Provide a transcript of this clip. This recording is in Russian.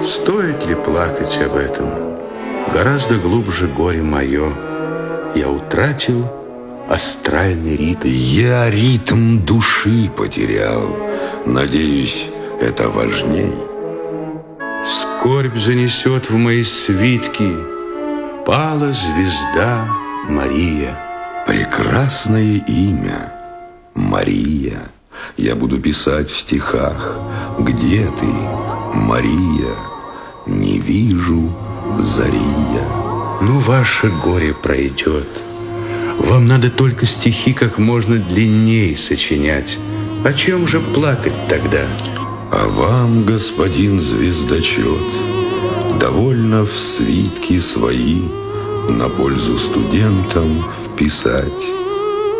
Стоит ли плакать об этом? Гораздо глубже горе мое. Я утратил астральный ритм. Я ритм души потерял. Надеюсь, это важней. Скорбь занесет в мои свитки. Пала звезда Мария. Прекрасное имя Мария. Я буду писать в стихах. Где ты, Мария? Не вижу зари я. Ну, ваше горе пройдет. Вам надо только стихи как можно длиннее сочинять. О чем же плакать тогда? А вам, господин звездочет, довольно в свитки свои на пользу студентам вписать